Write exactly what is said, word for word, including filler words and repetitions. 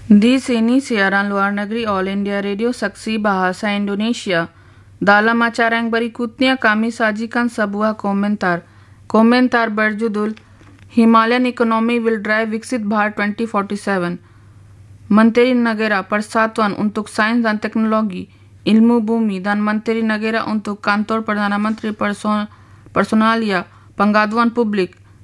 Di sini siaran luar negeri All India Radio Saksi Bahasa Indonesia. Dalam acara yang berikutnya kami sajikan sebuah komentar. Komentar berjudul Himalayan Economy Will Drive Viksit Bharat twenty forty-seven. Menteri Negara Persatuan untuk Sains dan Teknologi, Ilmu Bumi dan Menteri Negara untuk Kantor Perdana Menteri Person Personalia Pengaduan Publik